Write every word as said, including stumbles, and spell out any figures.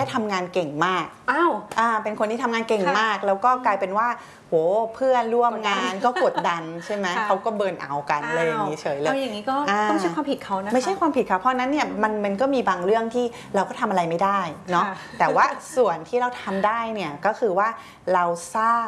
ทำงานเก่งมากอ้าวอ่าเป็นคนที่ทำงานเก่งมากแล้วก็กลายเป็นว่าโหเพื่อนร่วมงานก็กดดันใช่ไหมเขาก็เบิร์นเอากันเลยอย่างนี้เฉยเลยเอาอย่างนี้ก็ต้องไม่ใช่ความผิดเขานะคะไม่ใช่ความผิดค่ะเพราะนั้นเนี่ยมันมันก็มีบางเรื่องที่เราก็ทำอะไรไม่ได้เนาะแต่ว่าส่วนที่เราทำได้เนี่ยก็คือว่าเราสร้าง